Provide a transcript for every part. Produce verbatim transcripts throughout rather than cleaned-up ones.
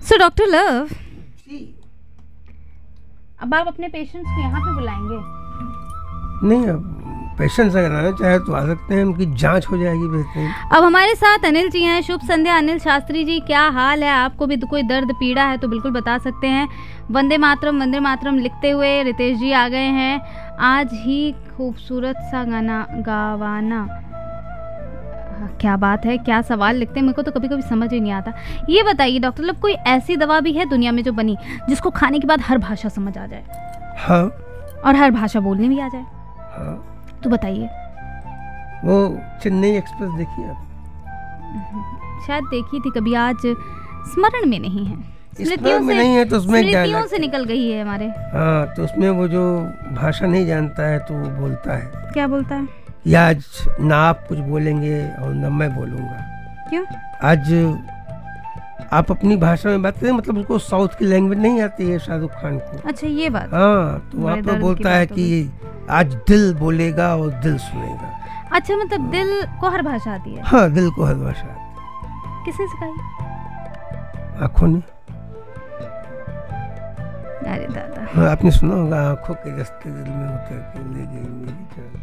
So doctor love, जी। अब आप अपने पेशेंट्स को यहाँ पे बुलाएंगे? नहीं, अब पेशेंट्स अगर आना चाहे तो आ सकते हैं, उनकी जांच हो जाएगी बेहतरीन। अब हमारे साथ अनिल जी हैं। शुभ संध्या अनिल शास्त्री जी, क्या हाल है? आपको भी कोई दर्द पीड़ा है तो बिल्कुल बता सकते हैं। वंदे मातरम वंदे मातरम लिखते हुए रितेश जी आ गए हैं। आज ही खूबसूरत सा गाना गावाना, क्या बात है, क्या सवाल लिखते हैं, मेरे को तो कभी कभी समझ ही नहीं आता। ये बताइए डॉक्टर लव, कोई ऐसी दवा भी है दुनिया में जो बनी जिसको खाने के बाद हर भाषा समझ आ जाए? हाँ। और हर भाषा बोलने भी आ जाए? हाँ। तो बताइए। वो चेन्नई एक्सप्रेस देखी आप? शायद देखी थी कभी, आज स्मरण में नहीं है। स्मृतियों में नहीं है तो उसमें स्मृतियों से निकल गई है हमारे। हाँ, तो उसमें वो जो भाषा नहीं जानता है तो वो बोलता है। क्या बोलता है? या आज ना आप कुछ बोलेंगे और ना मैं बोलूँगा। क्यों? आज आप अपनी भाषा में बात करें, मतलब उसको साउथ की लैंग्वेज नहीं आती है शाहरुख खान को। अच्छा, ये बात। हाँ, तो आप तो बोलता है कि आज दिल बोलेगा और दिल सुनेगा। अच्छा, मतलब दिल को हर भाषा आती है? हाँ, दिल को हर भाषा आती है। किसने सिखाई? आँखों ने। अरे दादा। हाँ, आपने सुना होगा, आँखों के रास्ते दिल में उतर के ले गई मेरी जान।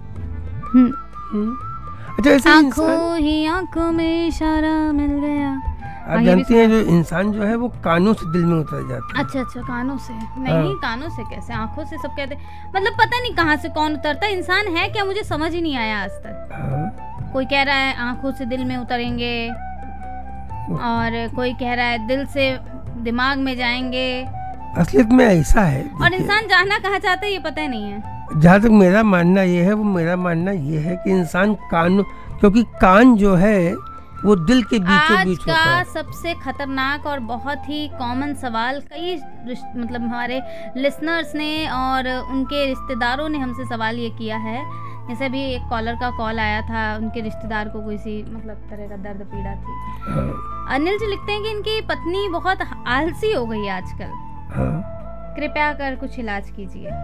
अच्छा, ऐसे आँखों ही आँखों में इशारा मिल गया। आप जानती हैं जो इंसान जो है वो कानों से दिल में उतर जाता है। अच्छा अच्छा, कानों से नहीं। हाँ। कानों से कैसे? आँखों से सब कहते हैं, मतलब पता नहीं कहाँ से कौन उतरता है। इंसान है क्या, मुझे समझ ही नहीं आया आज तक। हाँ। कोई कह रहा है आँखों से दिल में उतरेंगे, और कोई कह रहा है दिल से दिमाग में जाएंगे। असलियत में ऐसा है, और इंसान जाना कहाँ चाहता है ये पता ही नहीं है। जहाँ तक मेरा मानना ये है, वो मेरा मानना ये है कि इंसान कान, क्योंकि कान जो है वो दिल के बीचों बीच होता है। आज का सबसे खतरनाक और बहुत ही कॉमन सवाल कई मतलब हमारे लिसनर्स ने और उनके रिश्तेदारों ने हमसे सवाल ये किया है। जैसे भी एक कॉलर का कॉल आया था, उनके रिश्तेदार को कोई सी मतलब तरह का दर्द पीड़ा थी। हाँ। अनिल जी लिखते हैं कि इनकी पत्नी बहुत आलसी हो गई है आजकल। हाँ। कृपया कर कुछ इलाज कीजिए।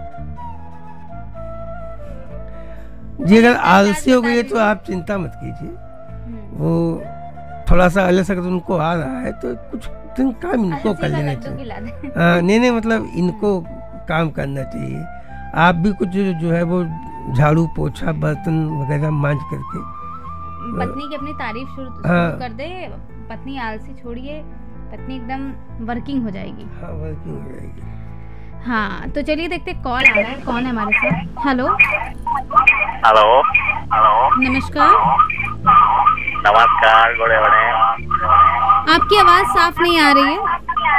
जी, अगर आलसी हो गई है तो आप चिंता मत कीजिए। वो थोड़ा सा अलग से अगर उनको आ रहा है तो कुछ दिन काम इनको कर लेना चाहिए। हाँ, नहीं नहीं, मतलब इनको काम करना चाहिए। आप भी कुछ जो, जो है वो झाड़ू पोछा बर्तन वगैरह मांज करके पत्नी की अपनी तारीफ शुरू हाँ। कर दे। पत्नी आलसी छोड़िए, पत्नी एकदम वर्किंग हो जाएगी। हाँ, वर्किंग हो जाएगी। हाँ, तो चलिए देखते कॉल आ रहा है, कौन है हमारे साथ। हेलो हेलो हेलो, नमस्कार। नमस्कार, गोड़े बड़े। आपकी आवाज साफ नहीं आ रही है।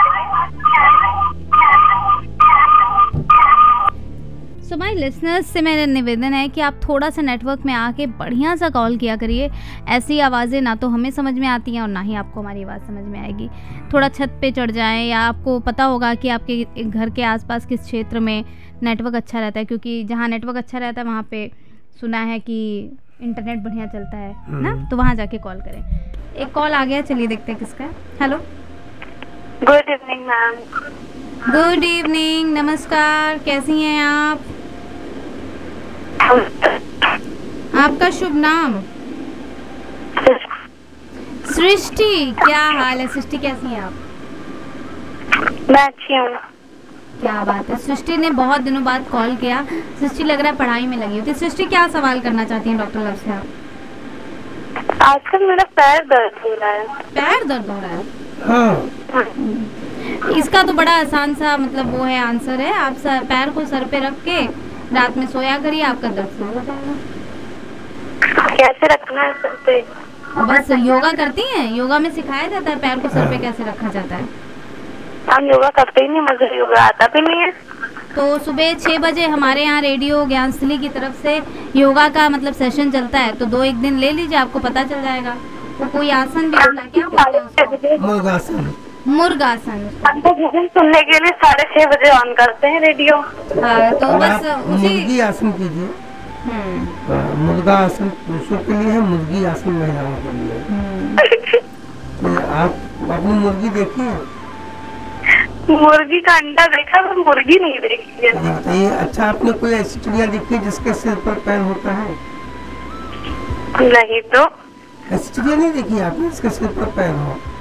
सो माय लिसनर्स से मेरा निवेदन है कि आप थोड़ा सा नेटवर्क में आके बढ़िया सा कॉल किया करिए। ऐसी आवाज़ें ना तो हमें समझ में आती हैं और ना ही आपको हमारी आवाज़ समझ में आएगी। थोड़ा छत पे चढ़ जाएं, या आपको पता होगा कि आपके घर के आसपास किस क्षेत्र में नेटवर्क अच्छा रहता है, क्योंकि जहाँ नेटवर्क अच्छा रहता है वहाँ पे सुना है कि इंटरनेट बढ़िया चलता है ना, तो वहाँ जाके कॉल करें। एक कॉल आ गया, चलिए देखते हैं किसका है। Hello, good evening ma'am. Good evening, नमस्कार, कैसी हैं आप? आपका शुभ नाम? सृष्टि। क्या हाल है सृष्टि, कैसी हैं आप? मैं अच्छी हूँ। क्या बात है, सृष्टि ने बहुत दिनों बाद कॉल किया। सृष्टि लग रहा है पढ़ाई में लगी होती। सृष्टि, क्या सवाल करना चाहती हैं डॉक्टर लव से आप? आजकल मेरा पैर दर्द हो रहा है। पैर दर्द हो रहा है? हाँ। इसका तो बड़ा आसान सा मतलब वो है आंसर है। आप सर, पैर को सर पे रख के रात में सोया करिए, आपका दर्द सो जाएगा। कैसे रखना है सर पे? बस योगा करती हैं? योगा में सिखाया जाता है पैर को सर पे कैसे रखा जाता है। हम योगा करते ही नहीं, मुझे योगा आता भी नहीं है। तो सुबह छः बजे हमारे यहाँ रेडियो ज्ञानस्थली की तरफ से योगा का मतलब सेशन चलता है, तो दो एक दिन ले लीजिए, आपको पता चल जाएगा। तो कोई आसन भी होता है, क्या बोलते हैं उसको? मुर्गासन। मुर्गासन। हम तो भजन सुनने के लिए साढ़े छह बजे ऑन करते हैं रेडियो। हाँ, तो बस उसी मुर्गी आसन कीजिए। मुर्गा आसन पुरुषों के लिए है, मुर्गी आसन महिलाओं के लिए है। तो आप अपनी मुर्गी देखिए। मुर्गी का अंडा देखा, पर मुर्गी नहीं देखी है। ये अच्छा, आपने कोई ऐसी चिड़िया देखी जिसके सिर पर पैर होता है? नहीं तो। ऐसी चिड़िया नहीं देखी आपने जिसके सिर पर पैर हो?